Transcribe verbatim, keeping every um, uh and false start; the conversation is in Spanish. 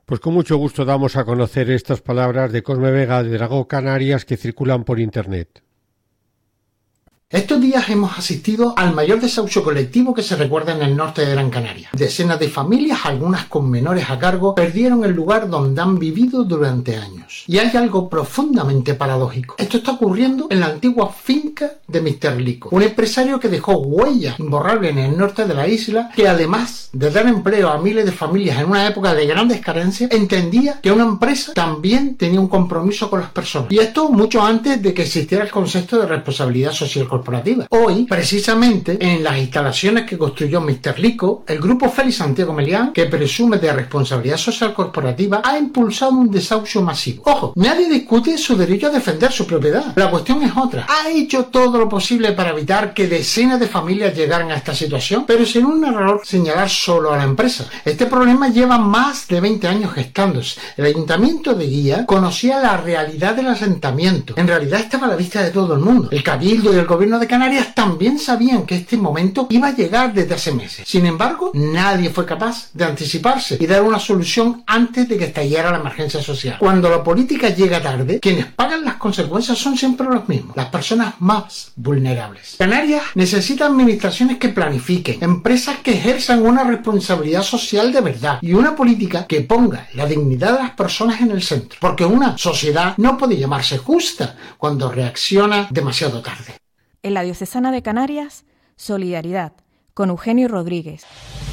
Pues con mucho gusto damos a conocer estas palabras de Cosme Vega de Dragó Canarias que circulan por internet. Estos días hemos asistido al mayor desahucio colectivo que se recuerda en el norte de Gran Canaria. Decenas de familias, algunas con menores a cargo, perdieron el lugar donde han vivido durante años. Y hay algo profundamente paradójico. Esto está ocurriendo en la antigua finca de mister Lico, un empresario que dejó huella imborrable en el norte de la isla, que además de dar empleo a miles de familias en una época de grandes carencias, entendía que una empresa también tenía un compromiso con las personas. Y esto mucho antes de que existiera el concepto de responsabilidad social corporativa. Hoy, precisamente, en las instalaciones que construyó mister Lico, el grupo Félix Santiago Melián, que presume de responsabilidad social corporativa, ha impulsado un desahucio masivo. Ojo, nadie discute su derecho a defender su propiedad. La cuestión es otra. ¿Ha hecho todo lo posible para evitar que decenas de familias llegaran a esta situación? Pero sin un error señalar solo a la empresa. Este problema lleva más de veinte años gestándose. El ayuntamiento de Guía conocía la realidad del asentamiento. En realidad estaba a la vista de todo el mundo. El cabildo y el gobierno de Canarias también sabían que este momento iba a llegar desde hace meses. Sin embargo, nadie fue capaz de anticiparse y dar una solución antes de que estallara la emergencia social. Cuando la política llega tarde, quienes pagan las consecuencias son siempre los mismos, las personas más vulnerables. Canarias necesita administraciones que planifiquen, empresas que ejerzan una responsabilidad social de verdad y una política que ponga la dignidad de las personas en el centro. Porque una sociedad no puede llamarse justa cuando reacciona demasiado tarde. En la Diocesana de Canarias, solidaridad, con Eugenio Rodríguez.